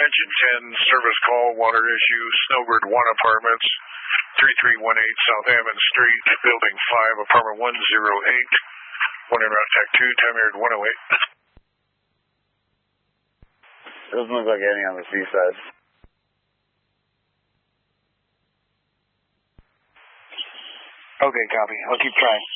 Engine 10, service call, water issue, Snowbird 1 Apartments, 3318 South Hammond Street, Building 5, Apartment 108, 1 en route, TAC 2, time yard 108. Doesn't look like any on the seaside. Okay, copy. I'll keep trying.